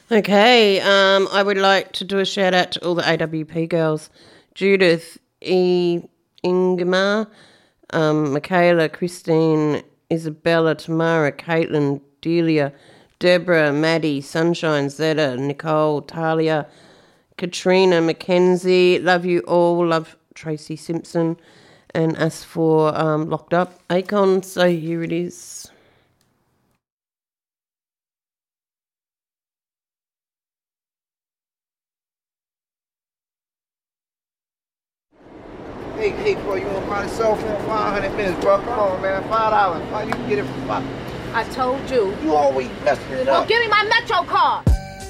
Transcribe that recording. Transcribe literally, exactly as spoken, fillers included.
Okay, um, I would like to do a shout out to all the A W P girls. Judith, E. Ingmar, um, Michaela, Christine, Isabella, Tamara, Caitlin, Delia, Deborah, Maddie, Sunshine, Zeta, Nicole, Talia, Katrina, Mackenzie. Love you all. Love Tracy Simpson. And as for um, Locked Up, Akon, so here it is. Hey, hey, bro, you want to buy the cell phone? five hundred minutes, bro. Come on, man. five dollars. You can get it for five. I told you. You always messing it Well, up. give me my Metro card.